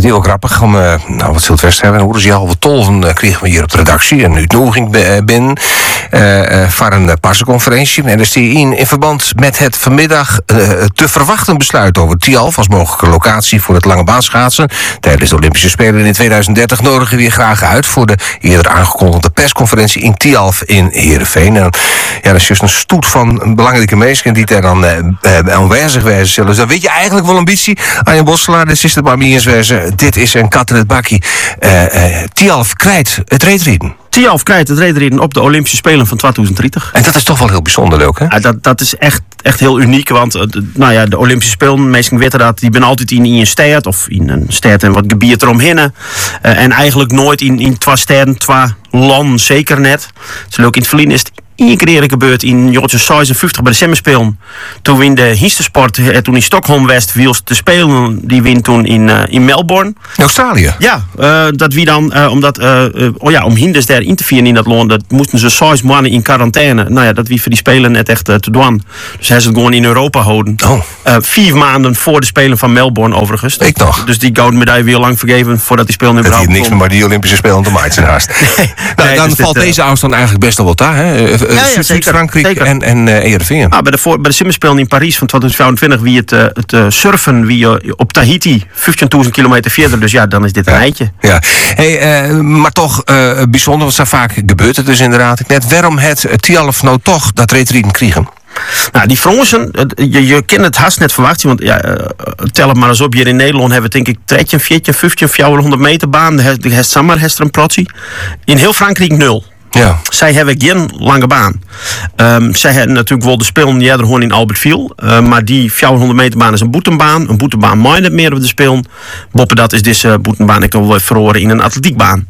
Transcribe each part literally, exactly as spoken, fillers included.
heel erg grappig om, uh, nou wat zult het best hebben, horen ze al wat tolven uh, kregen we hier op de redactie. En uitnodiging binnen uh, uh, voor een uh, persconferentie. En daar is die in, in verband met het vanmiddag uh, te verwachten besluit over Tialf als mogelijke locatie voor het lange baanschaatsen. Tijdens de Olympische Spelen in tweeduizend dertig nodigen we weer graag uit voor de eerder aangekondigde persconferentie in Tialf in Heerenveen. En ja, dat is juist een stoet van belangrijke mensen die daar dan uh, uh, aanwezig zijn zullen. Dus dan weet je eigenlijk wel een beetje, Arjen Bosselaar, de sister bij mij eens wezen. Dit is een kat in het bakkie. Uh, uh, Tialf krijgt het reetrieden. Tialf krijgt het reetrieden op de Olympische Spelen van tweeduizend dertig. En dat is toch wel heel bijzonder leuk, hè? Ja, dat, dat is echt, echt heel uniek, want uh, nou ja, de Olympische Spelen, mensen weten dat, die ben altijd in, in een stad of in een stad en wat gebied eromheen. Uh, en eigenlijk nooit in, in twee steden, twee landen, zeker net. Het is leuk, in het verleden is het één keer eerder gebeurd in negentien zesenvijftig bij de Semmerspelen. Toen win de Histersport, uh, toen in Stockholm West, wiels te spelen, die wint toen in, uh, in Melbourne. In Australië? Ja, uh, dat wie dan, uh, omdat, uh, uh, oh ja, om hinders daar in te vieren in dat land, dat moesten ze zes maanden in quarantaine. Nou ja, dat wie voor die Spelen net echt uh, te doen. Dus hij is het gewoon in Europa houden. Oh. Uh, vier maanden voor de Spelen van Melbourne overigens. Ik nog. Dus die gouden medaille weer lang vergeven voordat die Spelen überhaupt Het heeft niks meer maar die Olympische Spelen te maken haast. nee, nou, nee, dan dus valt dit, deze afstand eigenlijk best wel wat daar, hè? Uh, ja, ja, Zuid-Frankrijk en, en uh, Heerenveen. Ah, bij de, voor, bij de Simmerspelen in Parijs van tweeduizend vijfentwintig wie het, uh, het uh, surfen wie uh, op Tahiti, vijftienduizend kilometer verder. Dus ja, dan is dit een ja. eitje. Ja. Hey, uh, maar toch uh, bijzonder, want zo vaak gebeurt het dus inderdaad. Net waarom het Tialf nou toch dat reetrieden krijgen? Nou, die Fransen, je, je kent het haast net verwachten, want ja, uh, tel het maar eens op. Hier in Nederland hebben we denk ik dertien, veertien, vijftien, vierhonderd meter baan. De heeft Samar, heeft er een protsie. In heel Frankrijk nul. Ja. Zij hebben geen lange baan. Um, zij hebben natuurlijk wel de Spelen ja, gewoon in Albertville. Uh, maar die vierhonderd meter baan is een boetenbaan. Een boetenbaan mag niet meer op de Spelen. Boppen dat is deze uh, boetenbaan ik wel verloren in een atletiekbaan.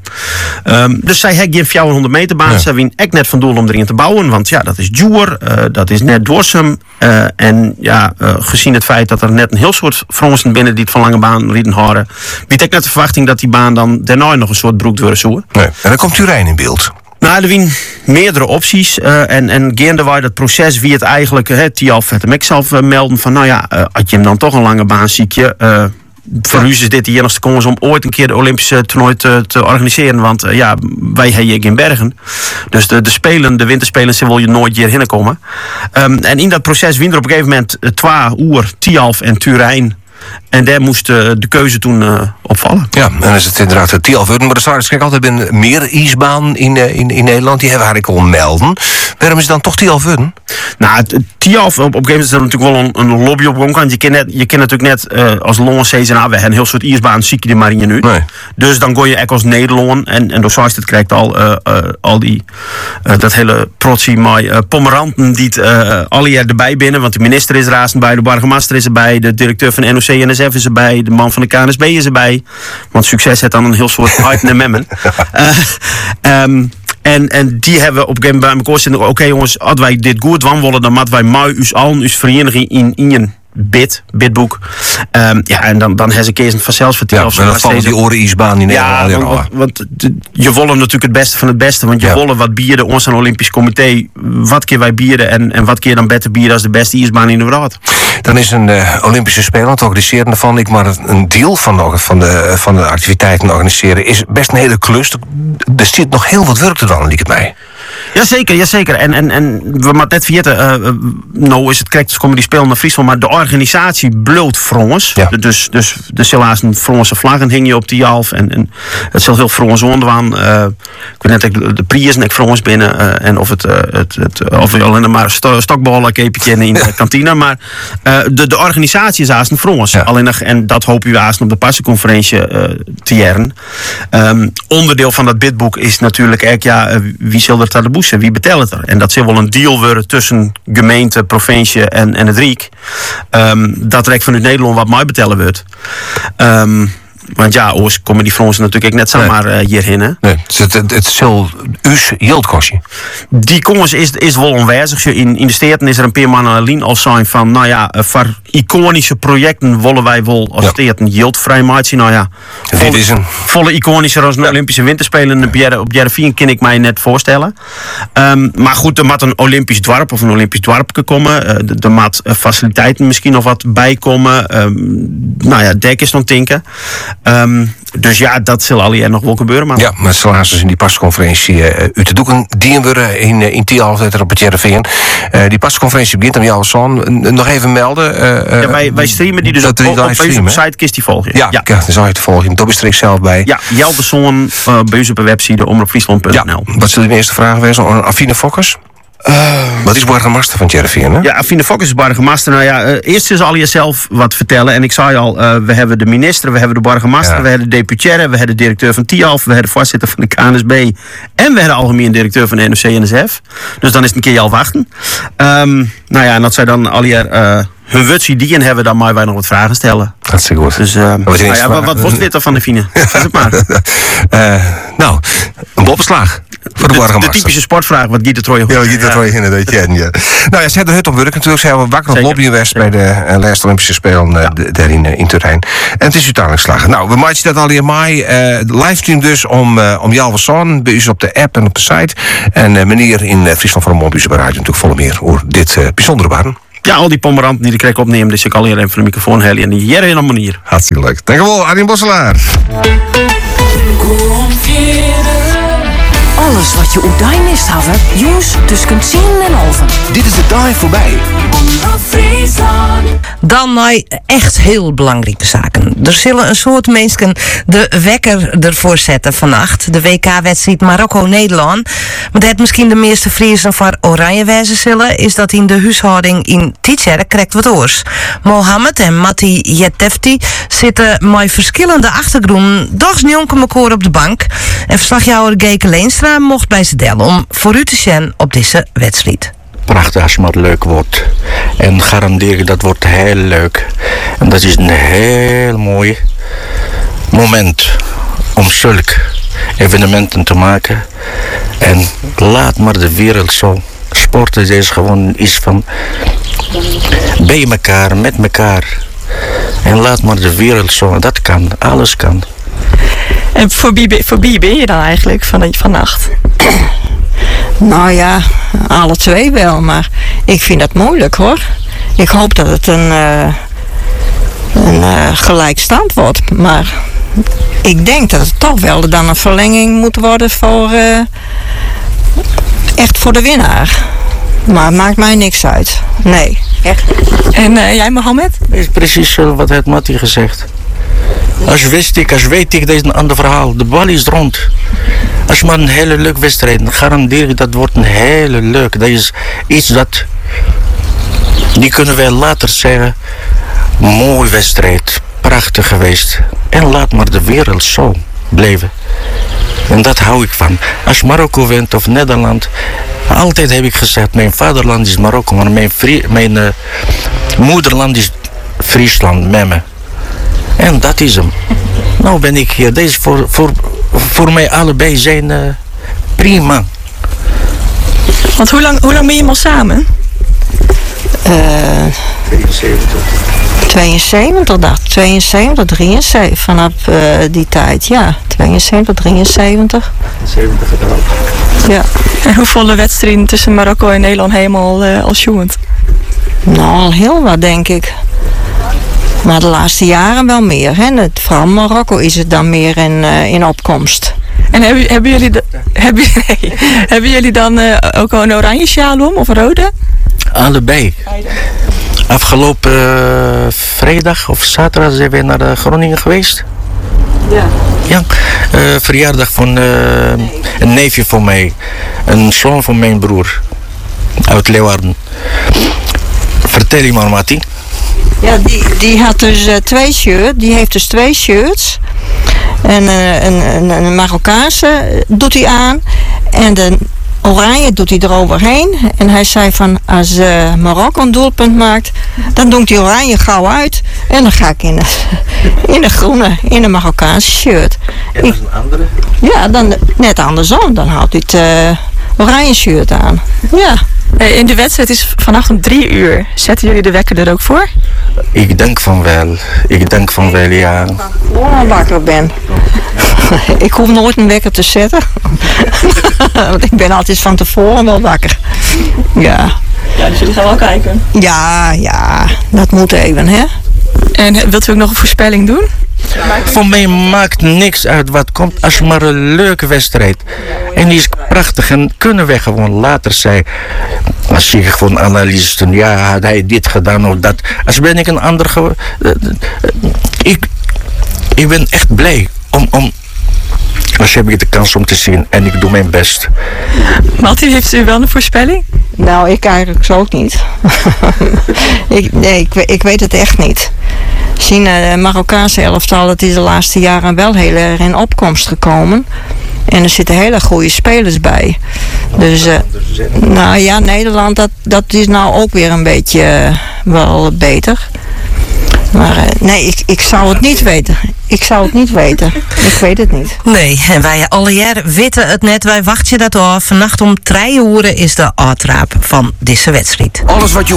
Um, dus zij hebben geen vierhonderd meter baan. Ja. Zij hebben echt net van doel om erin te bouwen. Want ja, dat is duur. Uh, dat is net doorsum. Uh, en ja, uh, gezien het feit dat er net een heel soort Fransen binnen die het van lange baan rieden houden. Biedt ik net de verwachting dat die baan dan daarna nog een soort broek worden zoeken. Nee. En dan komt Turijn in beeld. Nou, er zijn meerdere opties. Uh, en en gaandeweg dat proces wie het eigenlijk, het Tialf het hem ik zelf uh, melden van, nou ja, uh, had je hem dan toch een lange baan ziek je. Uh, voor u is dit de enigste kans om ooit een keer de Olympische toernooi te, te organiseren. Want uh, ja, wij hebben hier in Bergen. Dus de, de Spelen, de winterspelen, ze wil je nooit hierheen komen. Um, en in dat proces wien er op een gegeven moment uh, twee uur Tialf en Turijn. En daar moest uh, de keuze toen uh, opvallen. Ja, en dan is het inderdaad het Tialf. Maar er staat kijk altijd een meer ijsbaan in, uh, in, in Nederland. Die hebben we eigenlijk al melden. Waarom is het dan toch Tialf? Nou, het Tialf, op, op een gegeven moment is er natuurlijk wel een, een lobby op omkant. Je kent net, je kent natuurlijk net uh, als Longensees en nou, we hebben een heel soort ijsbaan, zie je die maar in je nu. Nee. Dus dan gooi je echt als Nederland. En, en door zoals het krijgt al, uh, uh, al die, uh, dat hele protsie maar uh, Pomeranten die het uh, alle jaar erbij binnen. Want de minister is er razend bij, de burgemeester is erbij, de directeur van N O C N S F is erbij, de man van de K N S B is erbij. Want succes heeft dan een heel soort hype naar memmen. Uh, um, En, en die hebben op een gegeven moment bij elkaar gezegd, oké okay, jongens, als wij dit goed doen willen, dan moeten wij mij, us allen, us vereniging in, in een bid, bidboek. Um, ja, en dan, dan hebben ze keer vanzelf verteld. Ja, en dan vallen die oren ijsbaan in Nederland. Ja, want, want, want de, je willen natuurlijk het beste van het beste, want je ja. willen wat bieden, ons aan Olympisch Comité, wat keer wij bieden en, en wat keer dan beter bieden als de beste ijsbaan in de wereld. Dan is een uh, Olympische Spelen, het organiseren daarvan, ik maar een deel van de, van, de, van de activiteiten organiseren, is best een hele klus. Er zit nog heel wat werk te doen, liep het mij. Jazeker, jazeker. En, en, en we moeten net vergeten, uh, nou is het correct, komen die spelen naar Friesland, maar de organisatie bloot Frans. Ja. Dus, dus de helaas een Franse vlag hing je op die half. En, en het zal heel Frans onderwaan. Uh, ik weet net de, de prijs en ik Frans binnen. Uh, en of het, uh, het, het of we alleen maar een stokballen kepetje in de kantine. Maar uh, de, de organisatie is haast een Frans. Ja. Alleen, en dat hopen we haast op de passenconferentie uh, te jaren. Um, onderdeel van dat bidboek is natuurlijk echt, ja, uh, wie zal er de boezen, wie betelt er? En dat zal wel een deal worden tussen gemeente, provincie en, en het Rijk. Um, dat rek vanuit Nederland wat mij betellen wordt. Um, Want ja, oors komen die Fransen natuurlijk net zomaar nee. uh, hierheen. Hè? Nee, het, het, het zal us geld kosten. Die komens is, is wel onwijzig. In, in de steden is er een paar mannen alleen al zijn van, nou ja, voor iconische projecten willen wij wel als ja. steden geld vrij maken. Nou ja, volle, is een... volle iconische als een ja. Olympische Winterspelen op Jereveen kan ik mij net voorstellen. Um, maar goed, er moet een Olympisch dorp of een Olympisch dorp komen. Uh, er, er moet uh, faciliteiten misschien nog wat bij komen. Um, nou ja, dek is nog tinken. Um, dus ja, dat zal al nog wel gebeuren. Maar... Ja, maar zoals dus in die persconferentie uh, u te doeken dienen we in, uh, in Tialf op het Jereveen. Uh, die persconferentie begint om jou zo'n nog even melden. Uh, ja, wij, wij streamen die dus op, op, op onze site, kist die volgen. Ja, ja. ja dan zou je het volgen. Dat bestreek zelf bij. Ja, Jeldeson uh, bij ons op de website omroepfriesland punt n l. Ja, wat zullen de eerste vragen wezen? Affine Fokkers? Uh, wat is burgemeester van Jereveen, hè? Ja, Affine Fokkers is burgemeester. Nou ja, uh, eerst is al jezelf wat vertellen. En ik zei al, uh, we hebben de minister, we hebben de burgemeester, ja. we hebben de deputaire, we hebben de directeur van Tialf, we hebben de voorzitter van de K N S B en we hebben de algemeen directeur van de N O C N S F. Dus dan is het een keer al wachten. Um, nou ja, en dat zij dan al hier uh, hun wutsie die en hebben, dan moeten wij nog wat vragen stellen. Hartstikke goed. Dus, uh, nou ja, wat, wat was dit dan van de Fine? Zeg het maar. uh, nou, een boppenslag. Voor de, de, de typische sportvraag, wat Giet de Troje. Ja, Giet de Troje inderdaad. Ja. Ja. Nou ja, ze hebben de hut op werk natuurlijk. Ze hebben wakker op lobbyinvest bij de uh, laatste Olympische Spelen uh, ja. daar in, uh, in Turijn. En het is uiteindelijk slagen. Nou, we maken dat al in mei. Uh, livestream dus om, uh, om Jalverson. Bij u op de app en op de site. En uh, meneer in uh, Friesland van de Mond, bij Radio natuurlijk volle meer over dit uh, bijzondere baan. Ja, al die pommeranten die de krek opnemen, dus ik al hier even van de microfoon hellen en die hier in een manier. Hartstikke leuk. Dankjewel, Arjen Bosselaar. Alles wat je op die mist hebben, jongens, tussen tien en half. Dit is de dag voorbij. Dan naar echt heel belangrijke zaken. Er zullen een soort mensen de wekker ervoor zetten vannacht. De W K-wedstrijd Marokko-Nederland. Maar dat misschien de meeste Friesen van Oranje wijzen zullen, is dat in de huishouding in Tietjer krijgt wat oors. Mohammed en Matti Jetefti zitten met verschillende achtergronden dogs jonken elkaar op de bank. En verslagjouwer Geke Leenstra mocht bij ze delen om voor u te zijn op deze wedstrijd. Prachtig als het maar leuk wordt. En garandeer ik dat wordt heel leuk. En dat is een heel mooi moment om zulke evenementen te maken. En laat maar de wereld zo. Sporten is gewoon iets van bij elkaar, met elkaar. En laat maar de wereld zo. Dat kan, alles kan. En voor wie, voor wie ben je dan eigenlijk van, vannacht? Nou ja, alle twee wel, maar ik vind dat moeilijk hoor. Ik hoop dat het een, uh, een uh, gelijkstand wordt, maar ik denk dat het toch wel dan een verlenging moet worden voor uh, echt voor de winnaar. Maar het maakt mij niks uit. Nee, echt niet. En uh, jij, Mohammed? Dat is precies wat heeft Matti gezegd. Als wist ik, als weet ik, dat is een ander verhaal. De bal is rond. Als maar een hele leuke wedstrijd, dan garandeer ik dat wordt een hele leuk. Dat is iets dat, die kunnen wij later zeggen, mooi wedstrijd, prachtig geweest. En laat maar de wereld zo blijven. En dat hou ik van. Als Marokko wint of Nederland, altijd heb ik gezegd, mijn vaderland is Marokko, maar mijn, vrie, mijn uh, moederland is Friesland, Memme. En dat is hem. Nou ben ik hier. Deze voor, voor, voor mij allebei zijn uh, prima. Want hoe lang, hoe lang ben je al samen? Uh, tweeënzeventig. tweeënzeventig, dacht tweeënzeventig, drieënzeventig. Vanaf uh, die tijd, ja. tweeënzeventig, drieënzeventig. zeventig gedaan. Ja. En hoe volle wedstrijden tussen Marokko en Nederland helemaal uh, als joend? Nou, al heel wat denk ik. Maar de laatste jaren wel meer. Hè? Vooral Marokko is het dan meer in, uh, in opkomst. En hebben, hebben, jullie, de, hebben, nee, hebben jullie dan uh, ook al een oranje sjaal om of een rode? Allebei. Afgelopen uh, vrijdag of zaterdag zijn we naar uh, Groningen geweest. Ja. Ja, uh, verjaardag van uh, een neefje van mij. Een zoon van mijn broer. Uit Leeuwarden. Vertel je maar, Matti. Ja, die, die had dus uh, twee shirts. Die heeft dus twee shirts. En uh, een, een, een Marokkaanse doet hij aan. En de oranje doet hij eroverheen. En hij zei van, als uh, Marokko een doelpunt maakt, dan doet hij oranje gauw uit. En dan ga ik in de, in de groene, in de Marokkaanse shirt. En dat is een andere? Ja, dan net andersom. Dan houdt hij het uh, oranje shirt aan. Ja. In de wedstrijd is vannacht om drie uur. Zetten jullie de wekker er ook voor? Ik denk van wel. Ik denk van wel, ja. Als ik wakker ben. Ik hoef nooit een wekker te zetten. Want ik ben altijd van tevoren wel wakker. Ja. Ja, dus jullie gaan wel kijken. Ja, ja. Dat moet even, hè. En wilt u ook nog een voorspelling doen? Voor mij maakt niks uit wat komt, als maar een leuke wedstrijd. En die is prachtig en kunnen we gewoon later zeggen. Als je gewoon analyses doen, ja, had hij dit gedaan of dat. Als ben ik een ander geworden. Ik, ik ben echt blij om, om. Als heb ik de kans om te zien en ik doe mijn best. Matti, heeft u wel een voorspelling? Nou, ik eigenlijk zo ook niet. ik, nee, ik, ik weet het echt niet. Zien, de Marokkaanse elftal, dat is de laatste jaren wel heel erg in opkomst gekomen. En er zitten hele goede spelers bij. Dus, uh, nou ja, Nederland, dat, dat is nou ook weer een beetje uh, wel beter. Maar uh, nee, ik, ik zou het niet weten. Ik zou het niet weten. Ik weet het niet. Nee, en wij alle jaren weten het net. Wij wachten dat af. Vannacht om drie uur is de uitraap van deze wedstrijd. Alles wat je